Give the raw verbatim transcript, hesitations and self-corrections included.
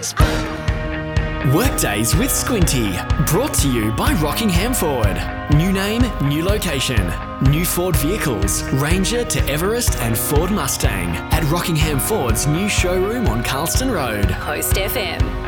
Workdays with Squinty, brought to you by Rockingham Ford. New name, new location. New Ford vehicles, Ranger to Everest and Ford Mustang at Rockingham Ford's new showroom on Carlston Road. Coast F M.